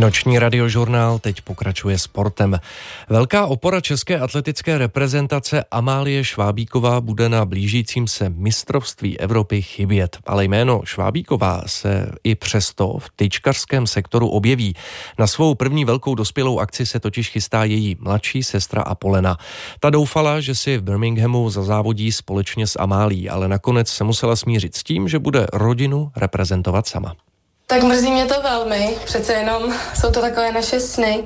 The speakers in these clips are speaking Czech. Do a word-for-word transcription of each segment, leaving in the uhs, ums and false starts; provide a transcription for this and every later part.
Noční radiožurnál teď pokračuje sportem. Velká opora české atletické reprezentace Amálie Švábíková bude na blížícím se mistrovství Evropy chybět. Ale jméno Švábíková se i přesto v tyčkařském sektoru objeví. Na svou první velkou dospělou akci se totiž chystá její mladší sestra Apolena. Ta doufala, že si v Birminghamu zazávodí společně s Amálií, ale nakonec se musela smířit s tím, že bude rodinu reprezentovat sama. Tak mrzí mě to velmi, přece jenom jsou to takové naše sny,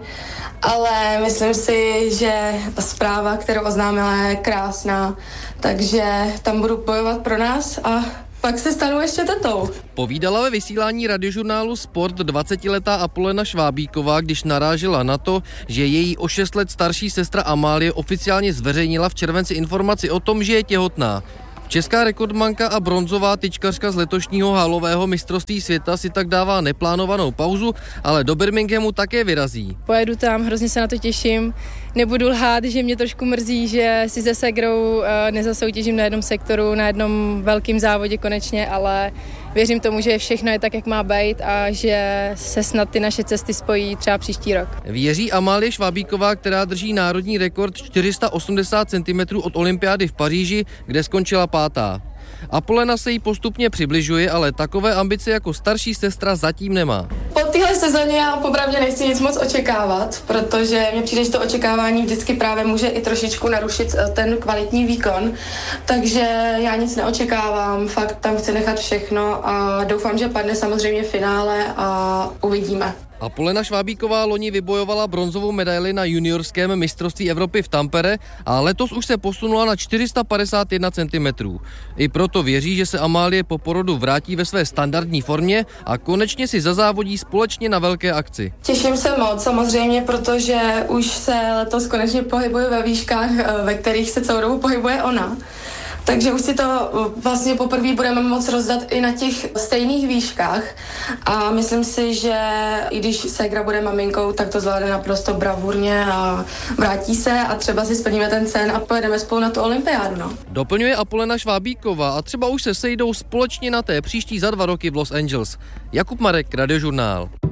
ale myslím si, že ta zpráva, kterou oznámila, je krásná, takže tam budu bojovat pro nás a pak se stanu ještě tetou. Povídala ve vysílání radiožurnálu Sport dvacetiletá Apolena Švábíková, když narážela na to, že její o šest let starší sestra Amálie oficiálně zveřejnila v červenci informaci o tom, že je těhotná. Česká rekordmanka a bronzová tyčkařka z letošního halového mistrovství světa si tak dává neplánovanou pauzu, ale do Birminghamu také vyrazí. Pojedu tam, hrozně se na to těším. Nebudu lhát, že mě trošku mrzí, že si se segrou nezasoutěžím na jednom sektoru, na jednom velkém závodě konečně, ale věřím tomu, že všechno je tak, jak má být a že se snad ty naše cesty spojí třeba příští rok. Věří Amálie Švábíková, která drží národní rekord čtyři sta osmdesát centimetrů od olympiády v Paříži, kde skončila pátá. Apolena se jí postupně přibližuje, ale takové ambice jako starší sestra zatím nemá. Po téhle sezóně já popravdě nechci nic moc očekávat, protože mně přijde, že to očekávání vždycky právě může i trošičku narušit ten kvalitní výkon, takže já nic neočekávám, fakt tam chci nechat všechno a doufám, že padne samozřejmě finále a uvidíme. Apolena Švábíková loni vybojovala bronzovou medaili na juniorském mistrovství Evropy v Tampere a letos už se posunula na čtyři sta padesát jedna centimetrů. I proto věří, že se Amálie po porodu vrátí ve své standardní formě a konečně si zazávodí společně na velké akci. Těším se moc samozřejmě, protože už se letos konečně pohybuju ve výškách, ve kterých se celou dobu pohybuje ona. Takže už si to vlastně poprvé budeme moct rozdat i na těch stejných výškách a myslím si, že i když ségra bude maminkou, tak to zvládne naprosto bravurně a vrátí se a třeba si splníme ten sen a pojedeme spolu na tu olympiádu. No. Doplňuje Apolena Švábíková a třeba už se sejdou společně na té příští za dva roky v Los Angeles. Jakub Marek, Radiožurnál.